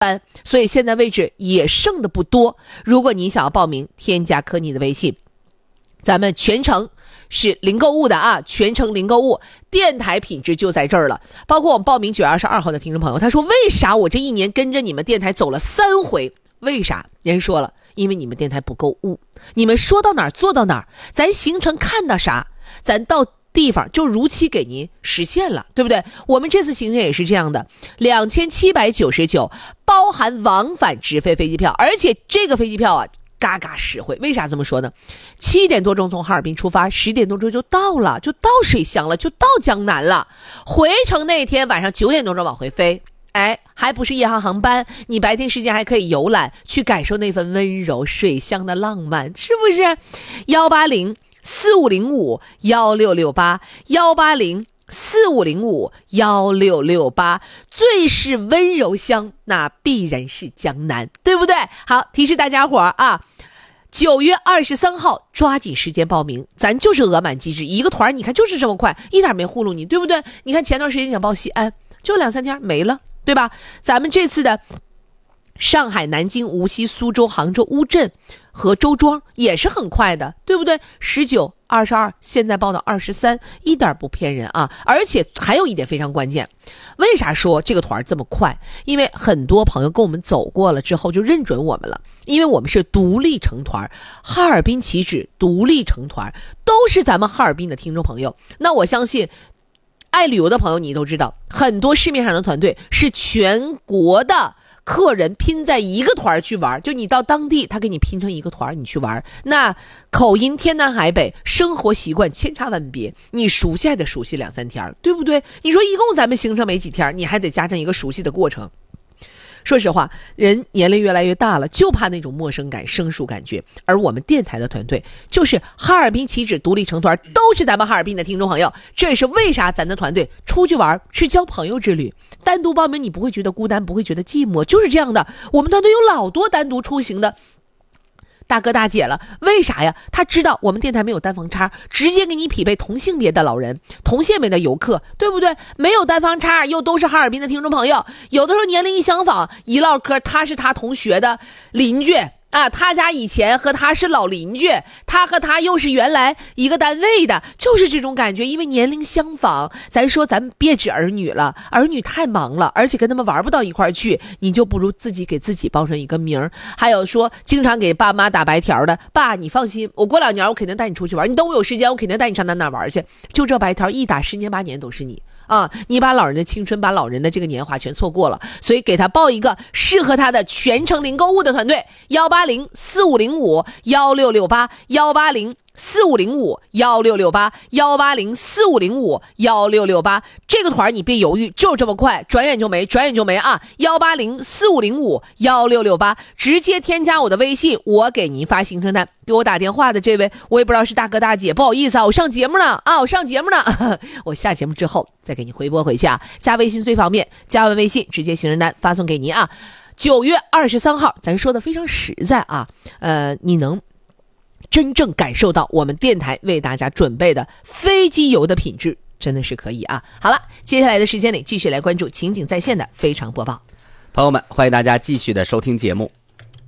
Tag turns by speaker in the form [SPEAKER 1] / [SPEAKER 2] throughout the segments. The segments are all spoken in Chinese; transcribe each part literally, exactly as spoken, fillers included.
[SPEAKER 1] 班，所以现在位置也剩的不多。如果你想要报名，添加科尼的微信，咱们全程是零购物的啊，全程零购物，电台品质就在这儿了。包括我们报名九月二十二号的听众朋友，他说为啥我这一年跟着你们电台走了三回？为啥？人说了，因为你们电台不够物，你们说到哪儿做到哪儿，咱行程看到啥，咱到地方就如期给您实现了，对不对？我们这次行程也是这样的，两千七百九十九包含往返直飞飞机票，而且这个飞机票啊嘎嘎实惠。为啥这么说呢？七点多钟从哈尔滨出发，十点多钟就到了，就到水乡了，就到江南了。回程那天晚上九点多钟往回飞，哎，还不是夜航航班，你白天时间还可以游览，去感受那份温柔水乡的浪漫，是不是？幺八零四五零五幺六六八幺八零四五零五幺六六八，最是温柔乡，那必然是江南，对不对？好，提示大家伙儿啊，九月二十三号抓紧时间报名，咱就是额满机制，一个团你看就是这么快，一点没糊弄你，对不对？你看前段时间想报西安，就两三天没了，对吧？咱们这次的上海、南京、无锡、苏州、杭州、乌镇和周庄也是很快的，对不对？十九、二十二，现在报到二十三，一点不骗人啊！而且还有一点非常关键，为啥说这个团这么快？因为很多朋友跟我们走过了之后就认准我们了，因为我们是独立成团，哈尔滨起止独立成团，都是咱们哈尔滨的听众朋友。那我相信爱旅游的朋友你都知道，很多市面上的团队是全国的客人拼在一个团去玩，就你到当地他给你拼成一个团你去玩，那口音天南海北，生活习惯千差万别，你熟悉还得熟悉两三天，对不对？你说一共咱们行程没几天，你还得加上一个熟悉的过程。说实话，人年龄越来越大了，就怕那种陌生感、生疏感觉。而我们电台的团队就是哈尔滨起止独立成团，都是咱们哈尔滨的听众朋友。这也是为啥咱的团队出去玩是交朋友之旅，单独报名你不会觉得孤单，不会觉得寂寞，就是这样的。我们团队有老多单独出行的大哥大姐了，为啥呀？他知道我们电台没有单房差，直接给你匹配同性别的老人、同性别的游客，对不对？没有单房差，又都是哈尔滨的听众朋友，有的时候年龄一相仿，一唠嗑，他是他同学的邻居啊，他家以前和他是老邻居，他和他又是原来一个单位的，就是这种感觉。因为年龄相仿，咱说咱别指儿女了，儿女太忙了，而且跟他们玩不到一块儿去，你就不如自己给自己报上一个名儿。还有说经常给爸妈打白条的，爸你放心，我过两年我肯定带你出去玩，你等我有时间我肯定带你上哪哪玩去。就这白条一打，十年八年都是你啊！你把老人的青春，把老人的这个年华全错过了，所以给他报一个适合他的全程零购物的团队，幺八零四五零五幺六六八，幺八零四五零五幺六六八，幺八零四五零五幺六六八。这个团你别犹豫，就是这么快，转眼就没，转眼就没啊！幺八零四五零五幺六六八，直接添加我的微信，我给您发行程单。给我打电话的这位，我也不知道是大哥大姐，不好意思啊，我上节目呢啊，我上节目呢，我下节目之后再给你回拨回去啊。加微信最方便，加完微信直接行程单发送给您啊。九月二十三号，咱说的非常实在啊，呃，你能真正感受到我们电台为大家准备的飞机游的品质，真的是可以啊。好了，接下来的时间里继续来关注情景在线的非常播报。
[SPEAKER 2] 朋友们，欢迎大家继续的收听节目。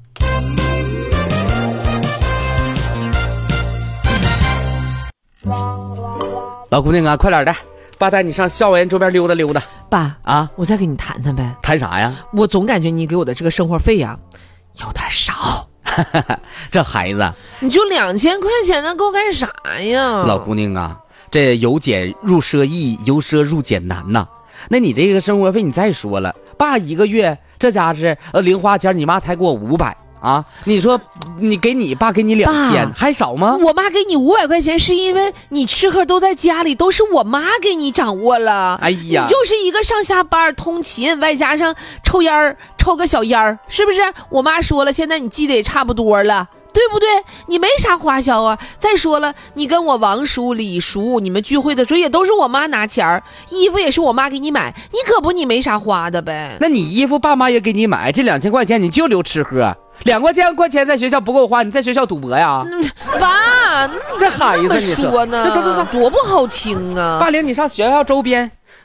[SPEAKER 2] 老姑娘啊，快点的，爸带你上校园周边溜达溜达。
[SPEAKER 1] 爸
[SPEAKER 2] 啊，
[SPEAKER 1] 我再跟你谈谈呗。
[SPEAKER 2] 谈啥呀？
[SPEAKER 1] 我总感觉你给我的这个生活费呀有点少。
[SPEAKER 2] 这孩子，
[SPEAKER 1] 你就两千块钱能够干啥呀？
[SPEAKER 2] 老姑娘啊，这由俭入奢易，由奢入俭难呐。那你这个生活费你再说了，爸一个月这家是呃零花钱，你妈才给我五百啊！你说你给你爸给你两千，还少吗？
[SPEAKER 1] 我妈给你五百块钱，是因为你吃喝都在家里，都是我妈给你掌握了。
[SPEAKER 2] 哎呀，
[SPEAKER 1] 你就是一个上下班通勤，外加上抽烟儿，抽个小烟儿，是不是？我妈说了，现在你记得也差不多了。对不对？你没啥花销啊。再说了，你跟我王叔、李叔，你们聚会的时候也都是我妈拿钱儿，衣服也是我妈给你买，你可不你没啥花的呗。
[SPEAKER 2] 那你衣服爸妈也给你买，这两千块钱你就留吃喝，两块钱块钱在学校不够花，你在学校赌博呀？
[SPEAKER 1] 嗯、爸，
[SPEAKER 2] 这孩子
[SPEAKER 1] 你说呢？
[SPEAKER 2] 走走走，
[SPEAKER 1] 多不好听啊！
[SPEAKER 2] 爸领你上学校周边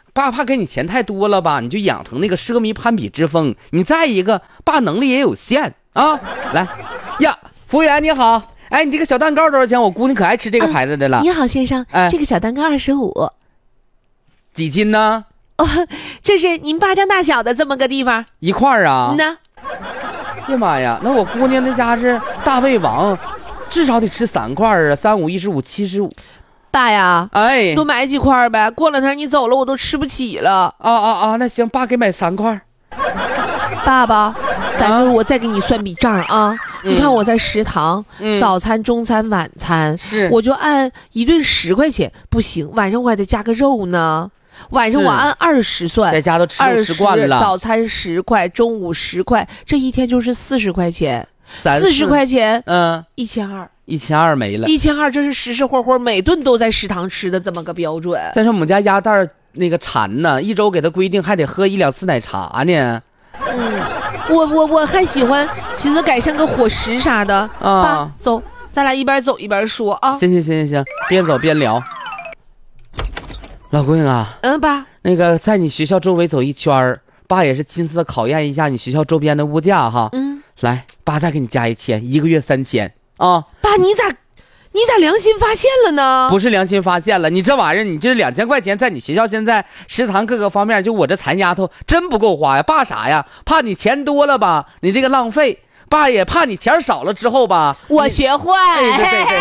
[SPEAKER 2] 爸怕给你钱太多了吧，你就养成那个奢靡攀比之风。你再一个，爸能力也有限啊。来呀，服务员你好，哎，你这个小蛋糕多少钱？我姑娘可爱吃这个牌子的了。
[SPEAKER 1] 啊、你好，先生，哎、这个小蛋糕二十五，
[SPEAKER 2] 几斤呢？
[SPEAKER 1] 哦，这是您巴掌大小的这么个地方，
[SPEAKER 2] 一块儿啊？
[SPEAKER 1] 嗯呐。
[SPEAKER 2] 哎呀妈呀，那我姑娘那家是大胃王，至少得吃三块啊，三五一十五七十五。
[SPEAKER 1] 爸呀，
[SPEAKER 2] 哎，
[SPEAKER 1] 多买几块呗，过两天你走了我都吃不起了。
[SPEAKER 2] 啊啊啊，那行，爸给买三块。
[SPEAKER 1] 爸爸，咱就我再给你算笔账啊。嗯、你看我在食堂，嗯、早餐、中餐、晚餐，
[SPEAKER 2] 是
[SPEAKER 1] 我就按一顿十块钱，不行，晚上我还得加个肉呢。晚上我按二十算，
[SPEAKER 2] 在家都吃肉吃惯了。
[SPEAKER 1] 早餐十块，中午十块，这一天就是四十块钱。四十块钱，
[SPEAKER 2] 嗯，
[SPEAKER 1] 一千二。
[SPEAKER 2] 一千二没了，
[SPEAKER 1] 一千二，这是实实活活每顿都在食堂吃的这么个标准。
[SPEAKER 2] 再说我们家鸭蛋那个馋呢，一周给他规定还得喝一两次奶茶呢。
[SPEAKER 1] 嗯，我我我还喜欢寻思改善个伙食啥的。啊，爸，走，咱俩一边走一边说啊。
[SPEAKER 2] 行行行行行，边走边聊。老姑娘啊，
[SPEAKER 1] 嗯，爸，
[SPEAKER 2] 那个在你学校周围走一圈，爸也是亲自考验一下你学校周边的物价哈。
[SPEAKER 1] 嗯，
[SPEAKER 2] 来，爸再给你加一千，一个月三千。啊，
[SPEAKER 1] 爸，你咋，你咋良心发现了呢？
[SPEAKER 2] 不是良心发现了，你这玩意儿，你这两千块钱，在你学校现在食堂各个方面，就我这残丫头真不够花呀。爸啥呀？怕你钱多了吧，你这个浪费。爸也怕你钱少了之后吧，
[SPEAKER 1] 我学会。
[SPEAKER 2] 对对对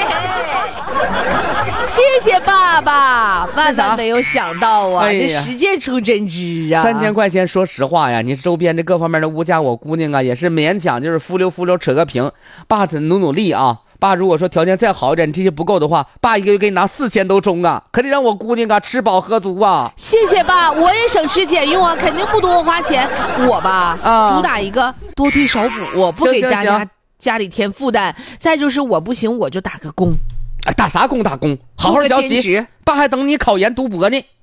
[SPEAKER 1] 谢谢爸爸，万万没有想到啊，
[SPEAKER 2] 哎、
[SPEAKER 1] 这实践出真知啊！
[SPEAKER 2] 三千块钱，说实话呀，你周边这各方面的物价，我姑娘啊也是勉强就是敷溜敷溜扯个平。爸努努力啊，爸如果说条件再好一点，这些不够的话，爸一个月给你拿四千都中啊，可得让我姑娘啊吃饱喝足啊！
[SPEAKER 1] 谢谢爸，我也省吃俭用啊，肯定不多花钱。我吧，啊、主打一个多推少补，不给大家家里添负担。再就是我不行，我就打个工。
[SPEAKER 2] 哎，打啥工打工？好好学习，爸还等你考研读博呢。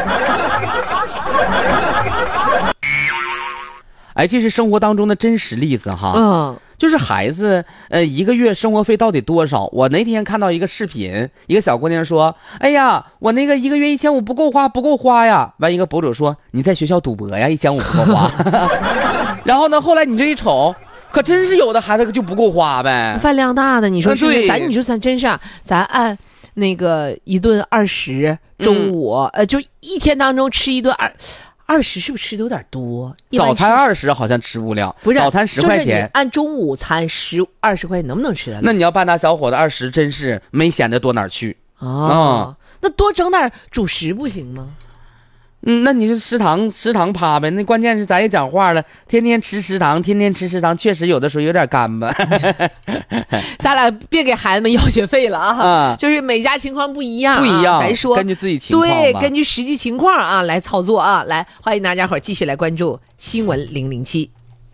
[SPEAKER 2] 哎，这是生活当中的真实例子哈。
[SPEAKER 1] 嗯，
[SPEAKER 2] 就是孩子，呃，一个月生活费到底多少？我那天看到一个视频，一个小姑娘说：“哎呀，我那个一个月一千五不够花，不够花呀。”完，一个博主说：“你在学校赌博呀，一千五不够花。”然后呢，后来你这一瞅。可真是有的孩子就不够花呗，
[SPEAKER 1] 饭量大的，你说是不是？咱你说咱真是啊，咱按那个一顿二十，中午、嗯、呃就一天当中吃一顿二二十，是不是吃的有点多？
[SPEAKER 2] 早餐二十好像吃不了，
[SPEAKER 1] 不是
[SPEAKER 2] 早餐十块钱，
[SPEAKER 1] 就是、你按中午餐十二十块钱能不能吃得了？
[SPEAKER 2] 那你要半大小伙子二十，真是没显得多哪儿去
[SPEAKER 1] 啊、哦嗯！那多整点主食不行吗？
[SPEAKER 2] 嗯，那你是食堂食堂趴呗？那关键是咱也讲话了，天天吃食堂，天天吃食堂，确实有的时候有点干巴。
[SPEAKER 1] 咱俩别给孩子们要学费了啊！啊就是每家情况不一样、啊，
[SPEAKER 2] 不一样，
[SPEAKER 1] 咱说
[SPEAKER 2] 根据自己情况，
[SPEAKER 1] 对，根据实际情况啊来操作啊！来，欢迎大家伙继续来关注新闻零零七。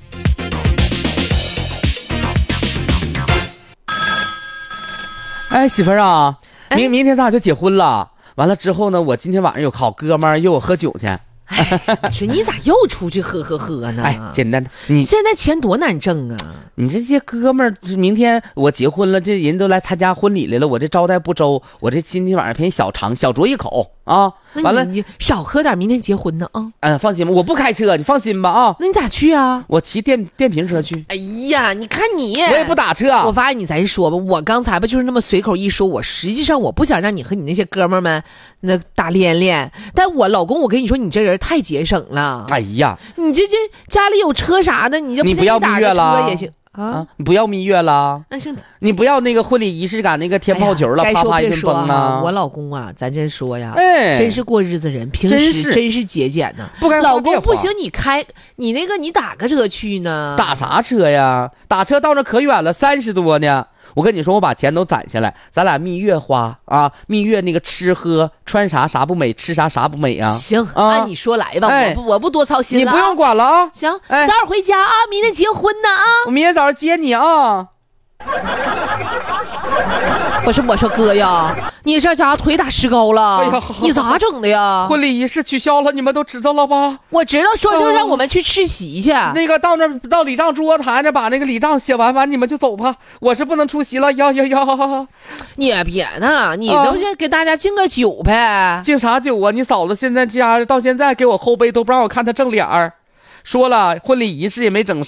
[SPEAKER 2] 哎，媳妇儿啊，明明天咱俩就结婚了。完了之后呢，我今天晚上有好哥们儿约我喝酒去。
[SPEAKER 1] 哎，你说你咋又出去喝喝喝呢？
[SPEAKER 2] 哎，简单的，你
[SPEAKER 1] 现在钱多难挣啊！
[SPEAKER 2] 你这些哥们儿，明天我结婚了，这人都来参加婚礼来了，我这招待不周，我这今天晚上陪你小尝小酌一口啊。完了，
[SPEAKER 1] 你少喝点，明天结婚呢啊！
[SPEAKER 2] 嗯，放心吧，我不开车，你放心吧啊。
[SPEAKER 1] 那你咋去啊？
[SPEAKER 2] 我骑电电瓶车去。
[SPEAKER 1] 哎呀，你看你，
[SPEAKER 2] 我也不打车。
[SPEAKER 1] 我发现你再说吧，我刚才吧就是那么随口一说，我实际上我不想让你和你那些哥们儿们那大练练，但我老公，我跟你说，你这人太节省了。
[SPEAKER 2] 哎呀，
[SPEAKER 1] 你这这家里有车啥的，你就
[SPEAKER 2] 你不要蜜月了
[SPEAKER 1] 也行。啊，
[SPEAKER 2] 你不要蜜月了，
[SPEAKER 1] 那行，
[SPEAKER 2] 你不要那个婚礼仪式感，那个天炮球了，
[SPEAKER 1] 哎、
[SPEAKER 2] 啪啪一顿崩啊！
[SPEAKER 1] 我老公啊，咱真说呀，
[SPEAKER 2] 哎，
[SPEAKER 1] 真是过日子人，平时真 是, 真是节俭呢。
[SPEAKER 2] 不该
[SPEAKER 1] 老公不行，你开你那个你打个车去呢？
[SPEAKER 2] 打啥车呀？打车到那可远了，三十多呢。我跟你说，我把钱都攒下来，咱俩蜜月花啊！蜜月那个吃喝穿啥啥不美，吃啥啥不美啊！
[SPEAKER 1] 行，
[SPEAKER 2] 啊、
[SPEAKER 1] 按你说来吧，
[SPEAKER 2] 哎、
[SPEAKER 1] 我不我不多操心了、
[SPEAKER 2] 啊，你不用管了啊！
[SPEAKER 1] 行，哎、早点回家啊，明天结婚呢啊！
[SPEAKER 2] 我明天早上接你啊！
[SPEAKER 1] 我说我说哥呀， 你这家伙腿打石膏了，
[SPEAKER 2] 哎呀好好
[SPEAKER 1] 你咋整的呀？
[SPEAKER 2] 婚礼仪式取消了，你们都知道了吧？
[SPEAKER 1] 我知道，说就让我们去吃席去。
[SPEAKER 2] 那个到那到礼账桌台那把那个礼账写完完，你们就走吧，我是不能出席了。呀呀呀！
[SPEAKER 1] 你也别呢，你都是给大家敬个酒呗。
[SPEAKER 2] 敬啥酒啊？你嫂子现在家到现在给我后背都不让我看她正脸儿，说了婚礼仪式也没整